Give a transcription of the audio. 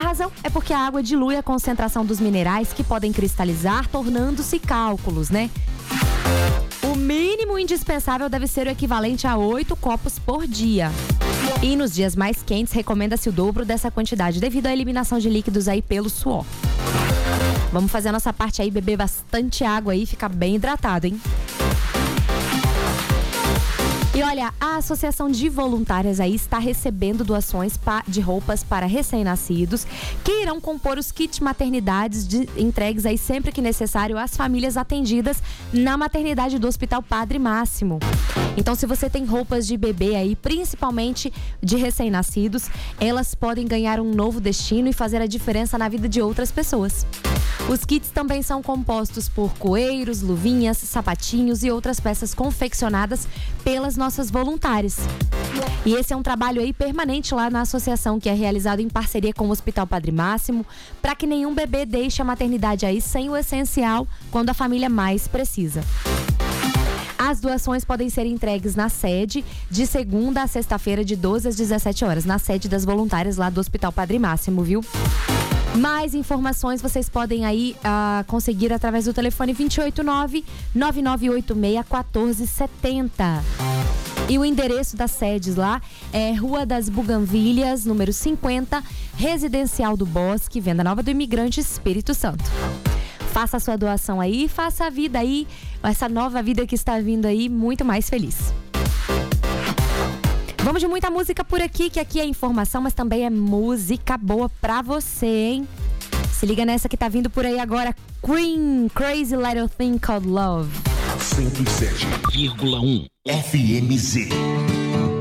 razão é porque a água dilui a concentração dos minerais que podem cristalizar, tornando-se cálculos, né? O mínimo indispensável deve ser o equivalente a 8 copos por dia. E nos dias mais quentes, recomenda-se o dobro dessa quantidade, devido à eliminação de líquidos aí pelo suor. Vamos fazer a nossa parte aí, beber bastante água aí, ficar bem hidratado, hein? E olha, a Associação de Voluntárias aí está recebendo doações de roupas para recém-nascidos que irão compor os kits maternidades entregues aí sempre que necessário às famílias atendidas na maternidade do Hospital Padre Máximo. Então, se você tem roupas de bebê aí, principalmente de recém-nascidos, elas podem ganhar um novo destino e fazer a diferença na vida de outras pessoas. Os kits também são compostos por coeiros, luvinhas, sapatinhos e outras peças confeccionadas pelas nossas voluntárias. E esse é um trabalho aí permanente lá na associação, que é realizado em parceria com o Hospital Padre Máximo, para que nenhum bebê deixe a maternidade aí sem o essencial quando a família mais precisa. As doações podem ser entregues na sede de segunda a sexta-feira, de 12 às 17 horas, na sede das voluntárias lá do Hospital Padre Máximo, viu? Mais informações vocês podem aí conseguir através do telefone 289-9986-1470. E o endereço das sedes lá é Rua das Buganvílias, número 50, Residencial do Bosque, Venda Nova do Imigrante, Espírito Santo. Faça a sua doação aí, faça a vida aí, essa nova vida que está vindo aí, muito mais feliz. Vamos de muita música por aqui, que aqui é informação, mas também é música boa pra você, hein? Se liga nessa que tá vindo por aí agora, Queen, Crazy Little Thing Called Love. 107,1 FMZ.